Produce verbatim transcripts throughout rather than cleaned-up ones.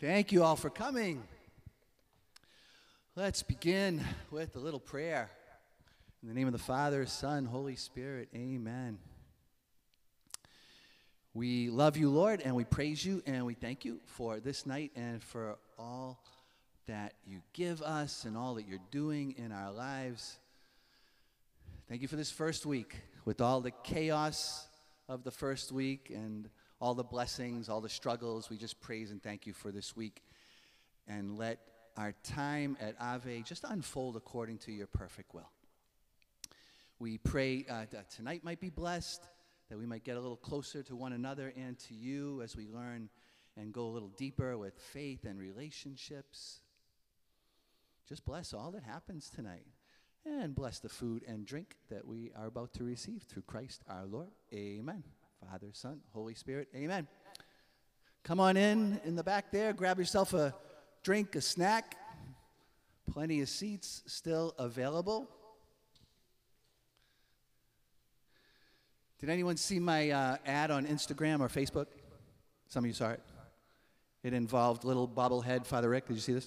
Thank you all for coming. Let's begin with a little prayer. In the name of the Father, Son, Holy Spirit, amen. We love you, Lord, and we praise you, and we thank you for this night and for all that you give us and all that you're doing in our lives. Thank you for this first week with all the chaos of the first week and all the blessings, all the struggles. We just praise and thank you for this week. And let our time at Ave just unfold according to your perfect will. We pray uh, that tonight might be blessed, that we might get a little closer to one another and to you as we learn and go a little deeper with faith and relationships. Just bless all that happens tonight. And bless the food and drink that we are about to receive through Christ our Lord. Amen. Father, Son, Holy Spirit. Amen. Come on in, in the back there. Grab yourself a drink, a snack. Plenty of seats still available. Did anyone see my uh, ad on Instagram or Facebook? Some of you saw it. It involved little bobblehead Father Rick. Did you see this?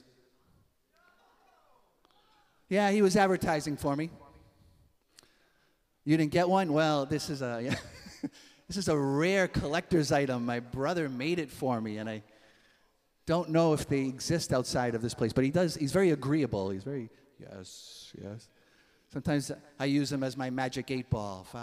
Yeah, he was advertising for me. You didn't get one? Well, this is a yeah. This is a rare collector's item. My brother made it for me, and I don't know if they exist outside of this place. But he does. He's very agreeable. He's very yes, yes. Sometimes I use him as my magic eight ball.